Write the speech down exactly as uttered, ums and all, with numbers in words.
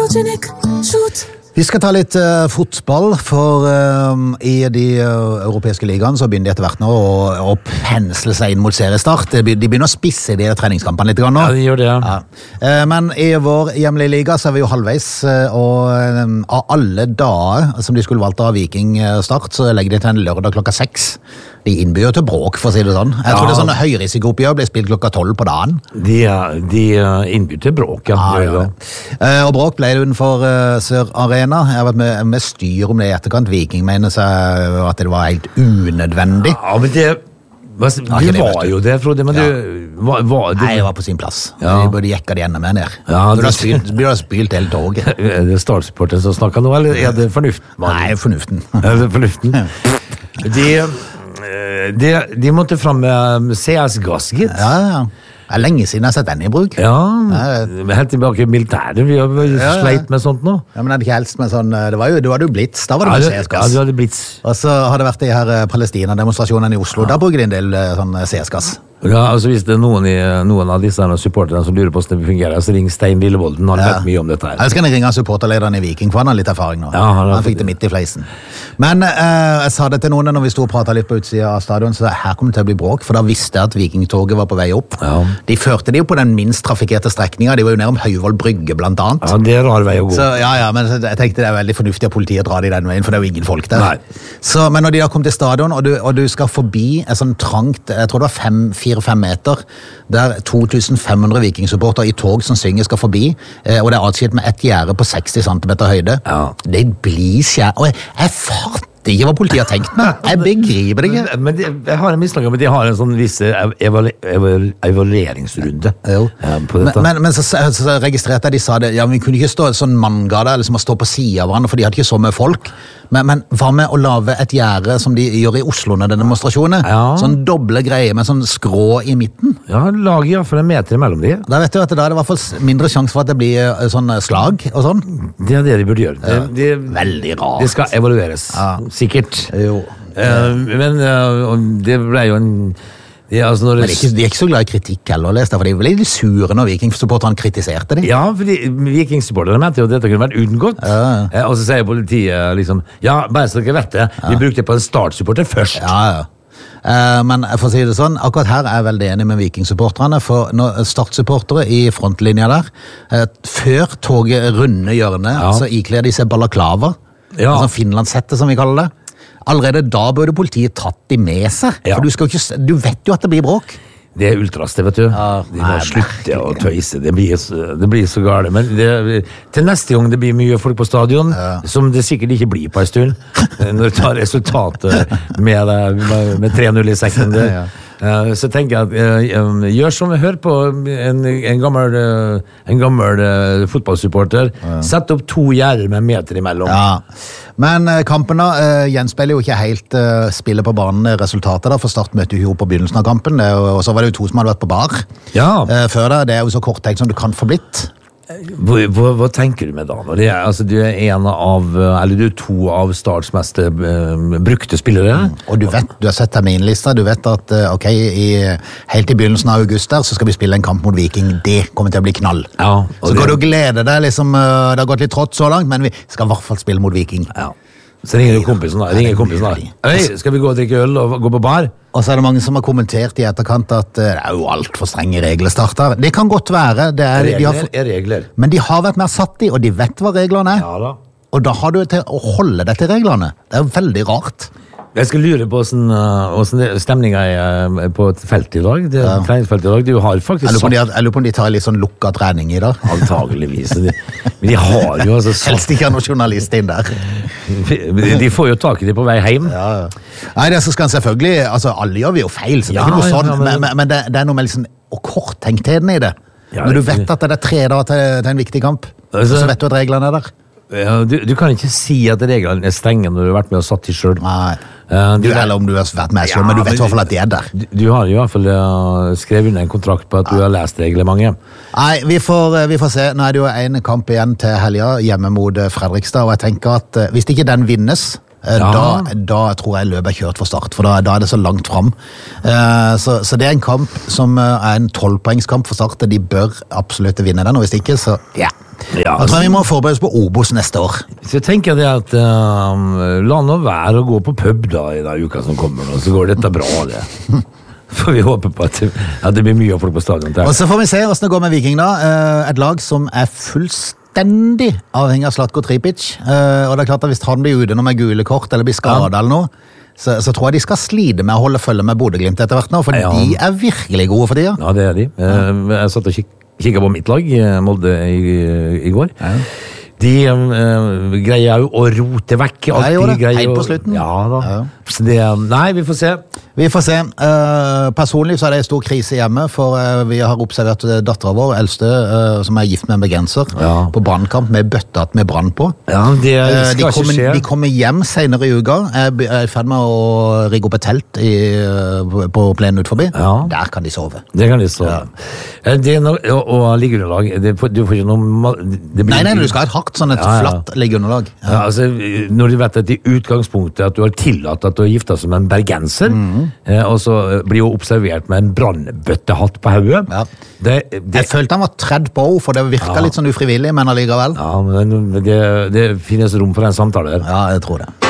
Photogenic, shoot. Vi skal ta litt uh, fotball, for uh, i de uh, europeiske ligaene så begynner de etter hvert nå å, å pensle seg inn mot seriestart. De begynner å spisse de treningskampene litt grann nå. Ja, de gjør det, ja. ja. Uh, men i vår hjemlige liga så er vi jo halvveis, uh, og um, av alle dager som de skulle valgt av Viking start, så legger de til en lørdag klokka seks. De innbyr til bråk, for å si det sånn. Jeg ja. tror det er sånne høyrisikooppgjør blir spilt klokka tolv på dagen. De, de innbyr til bråk, ja. ja, ja. Uh, og bråk ble det utenfor uh, Sør Arena. Jeg har vært med, med styr om det i etterkant. Viking mener seg at det var helt unødvendig. Ja, men det... Hva, du ja, det, var jo det, Frode, men ja. du... Var, var, du... Nei, jeg var på sin plass. Ja. De burde jekka det enda mer ned. Ja, du har spylt, du har spylt hele toget. Er det startsporten som snakker nå, eller er det fornuften? Nei, fornuften. Er det fornuften? De... De, de måtte fram med C S-gass, gitt. Ja, ja. Det er lenge siden jeg har sett den i bruk. Ja, ja. Helt tilbake i militæret. Vi har ja, sleit med sånt nå. Ja, men er det ikke helst med sånn... Det var jo, det var jo blitz. Da var det ja, med C S-gass. Ja, det var det blitz. Og så har det vært de her Palestina-demonstrasjonene i Oslo. Ja. Da bruker de en del sånn C S-gass. Ja, altså hvis det er noen, i, noen av disse supporterne som lurer på hvordan det fungerer, så ring Stein Lillevolden, han har ja. vet mye om dette her. Jeg skal ringe supporterlederen i Viking, for han har litt erfaring nå. Ja, han, han fikk det midt i fleisen. Men eh, jeg sa det til noen når vi stod og pratet litt på utsiden av stadion, så her kommer det til å bli bråk, for da visste jeg at Vikingtoget var på vei opp. Ja. De førte det jo på den minst trafikerte strekningen, de var jo nede om Høyvold Brygge blant annet. Ja, det er rar vei å gå. Så, ja, ja, men jeg tenkte det er veldig fornuftig av politiet å dra de den veien, for det er jo ingen folk der. Nei. Så, men når de da kom til stadion, og du, og du skal forbi et sånn trangt, jeg tror det var fire-fem meter, der to tusen fem hundre vikingsupporter i tog som synger skal forbi, eh, og det er atskilt med et gjerde på seksti centimeter høyde. Ja. Det blir skjær, og jeg, jeg fatter ikke hva politiet har tenkt med. Jeg begriper det ikke. Men de, jeg har en mistanke om at de har en sånn viss evalu, evalu, evalueringsrunde. Jo. Ja, på dette. Men, men, men så, så registrerte jeg de sa det, ja, vi kunne ikke stå sånn manngade, eller som å stå på siden av hverandre, for de hadde ikke så mye folk. Men, men hva med å lave et gjerde som de gjør i Oslo under demonstrasjoner? Ja. Sånn doble greier med sånn skrå i midten. Ja, lag i hvert fall en meter mellom de. Da vet du at da er det i hvert fall mindre sjanse for at det blir sånn slag og sånn. Det er det de burde gjøre. Ja. Det, de, Veldig rart. Det skal evalueres. Ja. Sikkert. Jo. Uh, men uh, det ble jo en... Ja, altså når det... Men de er, ikke, de er ikke så glad i kritikk heller, leste jeg, for de ble litt sure når Viking-supporterne kritiserte dem. Ja, fordi Viking-supporterne mente jo at dette kunne vært unngått. Ja, ja. Eh, og så sier politiet liksom, ja, bare så dere vet det, vi ja. brukte det på en startsupporter først. Ja, ja. Uh, men for å si det sånn, akkurat her er jeg veldig enig med Viking-supporterne, for når startsupportere i frontlinja der, uh, før toget runder hjørnet, ja. så ikler de seg balaklava, ja. altså finlandshette som vi kaller det. Allerede da burde politiet tatt de med seg, ja. for du, skal ikke, du vet jo at det blir bråk. Det er ultras, det, vet du. Ja, de må slutte å tøyse. Det blir, det blir så gale. Men det, til neste gang det blir mye folk på stadion, ja. som det sikkert ikke blir på en stund, når du tar resultatet med, med, med tre null i sekken, det, ja. Uh, så tenker jeg at uh, gjør som vi hører på en, en gammel, uh, en gammel uh, fotballsupporter, ja. sett opp to gjerder med meter imellom. Ja. Men uh, kampen da, uh, gjenspeiler jo ikke helt uh, spillet på banen resultatet da, for Start møtte jo på begynnelsen av kampen, det, og så var det jo to som hadde vært på bar ja. uh, før det, det er jo så kort tenkt som du kan få blitt. Hva, hva, hva tenker du med da? Når det er, altså, du er en av, eller du er to av Starts mest uh, brukte spillere. Mm. Og du vet, du har sett terminlista, du vet at uh, ok, i, helt i begynnelsen av august der, så skal vi spille en kamp mot Viking. Det kommer til å bli knall. Ja, så går det... du og gleder deg, liksom, uh, det har gått litt trått så langt, men vi skal i hvert fall spille mot Viking. Ja. Så ringer du kompisen da, ringer kompisen da. Hei, skal vi gå og drikke øl og gå på bar? Og så er det mange som har kommentert i etterkant at det er jo alt for strenge regler starter. Det kan godt være. Det er, regler de har, er regler. Men de har vært mer satt i, og de vet hva reglene er. Ja da. Og da har du til å holde deg til reglene. Det er jo veldig rart. Jeg skal lure på hvordan stemningen er på et felt i dag. Det er ja. treningsfelt i dag. Du har faktisk... Jeg lurer, på de, jeg lurer på om de tar litt sånn lukket trening i dag. Antageligvis. De, men de har jo altså... Helst ikke noen journalist inn der. De får jo tak i det på vei hjem. Ja, ja. Nei, det så skal han selvfølgelig... Altså, alle gjør vi jo feil, så det er ja, ikke noe sånn. Ja, men men, men det, det er noe med liksom... Og korttenktheten i det. Ja, når du vet at det er tre dager til, til en viktig kamp, altså, så vet du at reglene er der. Ja, du, du kan ikke si at reglene er strenge når du har vært med og satt i selv. Nei, uh, du, eller om du har vært med selv, ja, men du vet i hvert fall at de er der. Du, du har i hvert fall uh, skrevet under en kontrakt på at ja. du har lest reglementet. Nei, vi får, vi får se. Nå er det jo en kamp igjen til helga hjemme mot Fredrikstad, og jeg tenker at uh, hvis ikke den vinnes, uh, ja. da, da tror jeg løpet er kjørt for Start, for da, da er det så langt frem. Uh, så, så det er en kamp som uh, er en tolvpoengskamp for Start, de bør absolutt vinne den, og hvis ikke, så ja. Ja, altså, jeg tror vi må forberede oss på Obos neste år. Så jeg tenker det at um, la nå være å gå på pub da i den uka som kommer nå, så går dette bra det. For vi håper på at, at det blir mye folk på stadion til. Og så får vi se hvordan det går med Viking da. Et lag som er fullstendig avhengig av Zlatko Tripic. Og det er klart at hvis han blir ute nå med gule kort eller blir skadet ja. eller noe, Så, så tror jeg de skal slide med å holde følge med Bodø-Glimt etter hvert nå, for ja. de er virkelig gode for tida. Ja, det er de. Jeg satt og kik kikket på mitt lag, Molde, i, i går. Ja. De uh, greier jo å rote vekk alt de greier. Helt på slutten. Ja da. Ja. Så det, nei, vi får se. Vi får se. Uh, personlig så er det en stor krise hjemme, for uh, vi har observert datteren vår, eldste, uh, som er gift med en bergenser, ja. på brannkamp med bøttat med brann på. Ja, det skal uh, de, kommer, ikke skje. De kommer hjem senere i uka. Jeg er i ferd med å rigge opp et telt i, uh, på plenen ut forbi. Ja. Der kan de sove. Det kan de sove. Ja. Det er noe, og, og liggeunderlag, det, du får ikke noe... Det blir, nei, nei, du skal ha et hardt, sånn et ja, ja. flatt liggeunderlag. Ja. Ja, altså, når du vet at i utgangspunktet at du har tillatt at du har giftet som en bergenser, mm. eh, og så blir hun observert med en brannbøttehatt på hodet. Ja. Det, det, jeg følte han var tredd på, for det virka ja. litt sånn ufrivillig, men allikevel. Ja, men det, det finnes rom for en samtale her. Ja, jeg tror det.